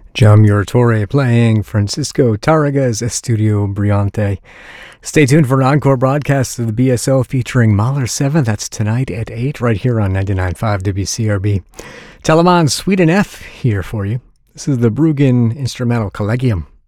Jam Torre playing Francisco Tarraga's Estudio Brillante. Stay tuned for an encore broadcast of the BSO featuring Mahler 7. That's tonight at 8 right here on 99.5 WCRB. Telemann Suite in F here for you. This is the Bruggen Instrumental Collegium.